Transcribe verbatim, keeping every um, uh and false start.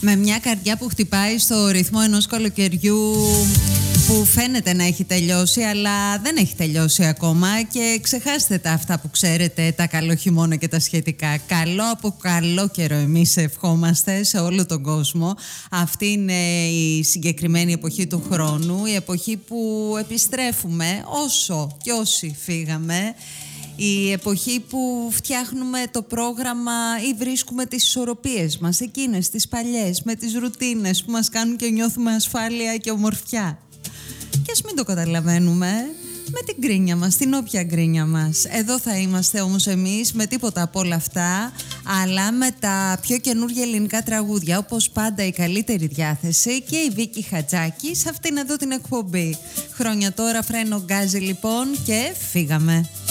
Με μια καρδιά που χτυπάει στο ρυθμό ενός καλοκαιριού που φαίνεται να έχει τελειώσει, αλλά δεν έχει τελειώσει ακόμα, και ξεχάστε τα αυτά που ξέρετε, τα καλό χειμώνα και τα σχετικά. Καλό από καλό καιρό εμείς ευχόμαστε σε όλο τον κόσμο. Αυτή είναι η συγκεκριμένη εποχή του χρόνου, η εποχή που επιστρέφουμε όσο και όσοι φύγαμε. Η εποχή που φτιάχνουμε το πρόγραμμα ή βρίσκουμε τις ισορροπίες μας, εκείνες τις παλιές, με τις ρουτίνες που μας κάνουν και νιώθουμε ασφάλεια και ομορφιά. Και ας μην το καταλαβαίνουμε, με την γκρίνια μας, την όποια γκρίνια μας. Εδώ θα είμαστε όμως εμείς, με τίποτα από όλα αυτά, αλλά με τα πιο καινούργια ελληνικά τραγούδια. Όπως πάντα η καλύτερη διάθεση και η Βίκη Χατζάκη σε αυτήν εδώ την εκπομπή. Χρόνια τώρα, φρένο γκάζι λοιπόν, και φύγαμε.